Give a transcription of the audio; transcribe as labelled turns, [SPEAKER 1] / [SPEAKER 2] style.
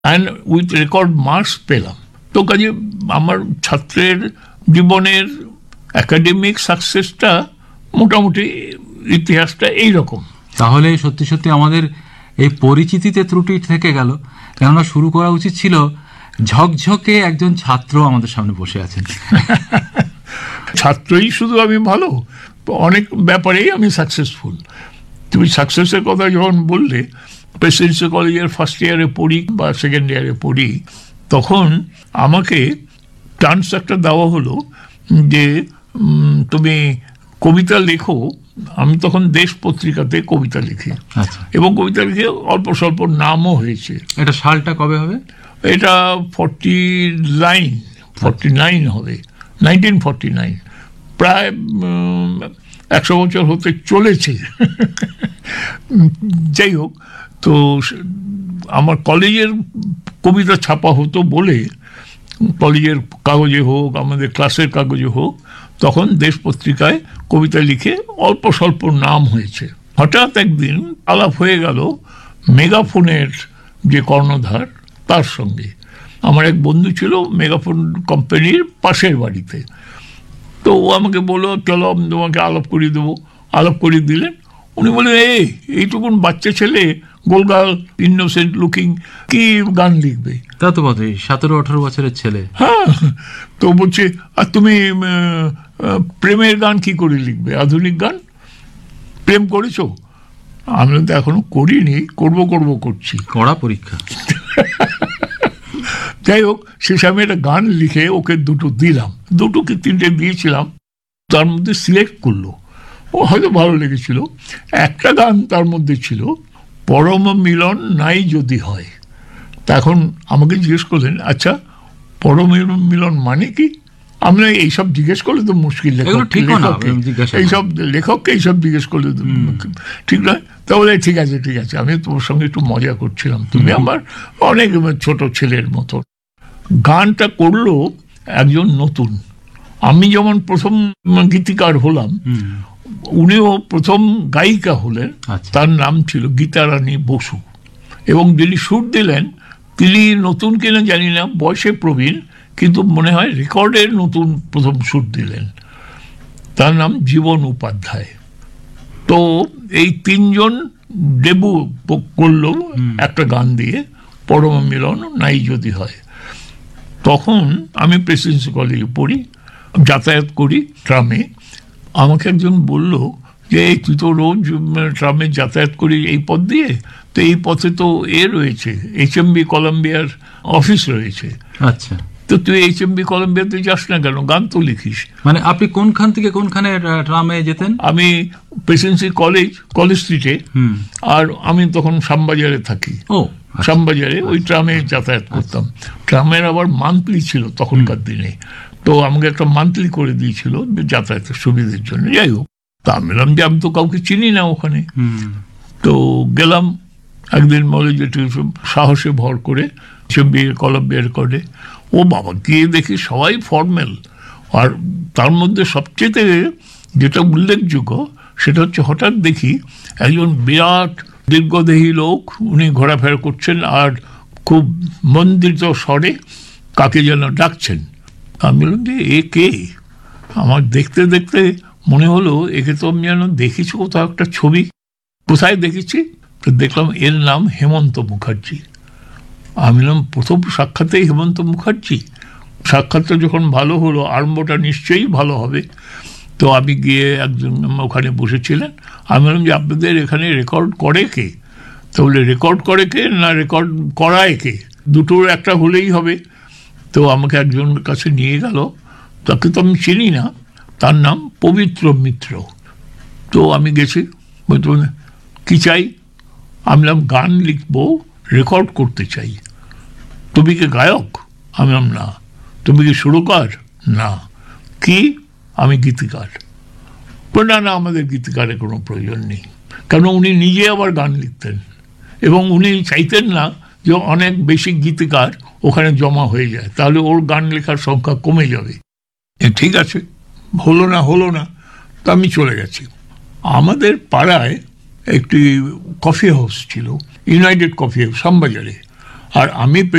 [SPEAKER 1] And with record marks পেলাম। তো কাজে আমার ছাত্রের জীবনের একাডেমিক সাকসেসটা মোটামুটি ইতিহাসটা এইরকম।
[SPEAKER 2] তাহলে সত্যি সত্যি আমাদের এই পরিচিতিতে ত্রুটি থেকে গেল, কেননা শুরু করা উচিত ছিল ঝকঝকে একজন ছাত্র আমাদের সামনে বসে আছেন।
[SPEAKER 1] ছাত্রই শুধু আমি ভালো, অনেক ব্যাপারেই আমি সাকসেসফুল। তুমি সাকসেসের কথা যখন বললে, প্রেসিডেন্সি কলেজের ফার্স্ট ইয়ারে পড়ি বা সেকেন্ড ইয়ারে পড়ি, তখন আমাকে চান্স একটা দেওয়া হলো যে তুমি কবিতা লেখো। আমি তখন দেশ পত্রিকাতে কবিতা লিখি, এবং কবিতা লিখে অল্প স্বল্প নামও হয়েছে।
[SPEAKER 2] এটা সালটা কবে হবে?
[SPEAKER 1] এটা 49 হবে, 1949, প্রায় 100 বছর হতে চলেছে। যাই হোক, তো আমার কলেজের কবিতা ছাপা হতো বলে, কলেজের কাগজে হোক, আমাদের ক্লাসের কাগজে হোক, তখন দেশ পত্রিকায় কবিতা লিখে অল্প স্বল্প নাম হয়েছে। হঠাৎ একদিন আলাপ হয়ে গেল মেগাফোনের যে কর্ণধার, তার সঙ্গে। আমার এক বন্ধু ছিল মেগাফোন কোম্পানির পাশের বাড়িতে। তো ও আমাকে বললো, চলো আমি তোমাকে আলাপ করিয়ে দেবো। আলাপ করিয়ে দিলেন। উনি বললেন, এইটুকুন বাচ্চা ছেলে, গোলগাল, ইনোসেন্ট লুকিং, কি গান লিখবে?
[SPEAKER 2] তা তো বটেই, 17-18 বছরের ছেলে।
[SPEAKER 1] হ্যাঁ, তো বলছে, আর তুমি প্রেমের গান কি করে লিখবে? আধুনিক গান প্রেম করেছো? আমি তো এখনো করিনি, করছি।
[SPEAKER 2] কড়া পরীক্ষা।
[SPEAKER 1] যাই হোক, শেষে আমি একটা গান লিখে ওকে দুটো দিলাম, 2 কি 3টে দিয়েছিলাম। তার মধ্যে সিলেক্ট করলো, ও হয়তো ভালো লেগেছিল। একটা গান তার মধ্যে ছিল, পরম মিলন নাই যদি হয়। তখন আমাকে জিজ্ঞেস করলেন, আচ্ছা পরম মিলন মানে কি? আমরা এইসব জিজ্ঞেস করলে তো মুশকিল, এইসব লেখককে এইসব জিজ্ঞেস করলে তো ঠিক নয়। তাহলে ঠিক আছে, আমি তোমার সঙ্গে একটু মজা করছিলাম, তুমি আমার অনেক ছোট ছেলের মতো। গানটা করলো একজন নতুন। আমি যেমন প্রথম গীতিকার হলাম, উনিও প্রথম গায়িকা হলেন। তার নাম ছিল গীতারানী বসু, এবং যিনি সুর দিলেন তিনি নতুন কিনা জানি না, বয়সে প্রবীণ, কিন্তু মনে হয় রেকর্ডের নতুন প্রথম সুর দিলেন। তার নাম জীবন উপাধ্যায়। তো এই 3 জন ডেবু করলো একটা গান দিয়ে, পরম মিলন নাই যদি হয়। তখন আমি প্রেসিডেন্সি কলেজে পড়ি, যাতায়াত করি ট্রামে। আমাকে একজন বলল যে, তুই তো রোজ ট্রামে যাতায়াত করি এই পথ দিয়ে, তো এই পথে তো রয়েছে, HMB কলম্বিয়ার অফিস রয়েছে।
[SPEAKER 2] আচ্ছা,
[SPEAKER 1] তো তুই HMB কলম্বিয়াতে যাস না কেন, গান তো লিখিস।
[SPEAKER 2] মানে আপনি কোনখান থেকে কোনখানে ট্রামে যেতেন?
[SPEAKER 1] আমি প্রেসিডেন্সি কলেজ স্ট্রিটে, আর আমি তখন শ্যামবাজারে থাকি। শ্যামবাজারে ওই ট্রামে যাতায়াত করতাম। ট্রামের আবার মান্থলি ছিল তখনকার দিনে, তো আমাকে একটা মান্থলি করে দিয়েছিল যাতায়াতের সুবিধার জন্য। যাই হোক, তা বললাম যে আমি তো কাউকে চিনি না ওখানে। তো গেলাম একদিন, বলে যে সাহসে ভর করে কলম্বিয়া রেকর্ডে। ও বাবা, গিয়ে দেখি সবাই ফর্মাল। আর তার মধ্যে সবচেয়ে যেটা উল্লেখযোগ্য সেটা হচ্ছে, হঠাৎ দেখি একজন বিরাট দীর্ঘদেহী লোক, উনি ঘোরাফেরা করছেন আর খুব মন্দিরিত স্বরে কাকে যেন ডাকছেন। আমি বললাম যে, এ কে? আমার দেখতে দেখতে মনে হলো একে তো আমি যেন দেখেছি কোথাও একটা ছবি। কোথায় দেখেছি? তো দেখলাম এর নাম হেমন্ত মুখার্জি। আমি বললাম, প্রথম সাক্ষাতেই হেমন্ত মুখার্জি? সাক্ষাৎটা যখন ভালো হলো, আরম্ভটা নিশ্চয়ই ভালো হবে। তো আমি গিয়ে একজন ওখানে বসেছিলেন, আমি বললাম যে, আপনাদের এখানে রেকর্ড করে কে? তো বলে, রেকর্ড করে কে না রেকর্ড করায় কে, দুটোর একটা হলেই হবে। তো আমাকে একজনের কাছে নিয়ে গেল, তাকে তো আমি চিনি না, তার নাম পবিত্র মিত্র। তো আমি গেছি, কি চাই? আমি বললাম, গান লিখবো, রেকর্ড করতে চাই। তুমি কি গায়ক? আমি বললাম, না। তুমি কি সুরকার? না। কি? আমি গীতিকার। না না, আমাদের গীতিকারের কোনো প্রয়োজন নেই। কারণ উনি নিজে আবার গান লিখতেন, এবং উনি চাইতেন না যে অনেক বেশি গীতিকার ওখানে জমা হয়ে যায়, তাহলে ওর গান লেখার সংখ্যা কমে যাবে। ঠিক আছে, হলো না, তো আমি চলে গেছি। আমাদের পাড়ায় একটি কফি হাউস ছিল, ইউনাইটেড কফি হাউস, শ্যামবাজারে। আর আমি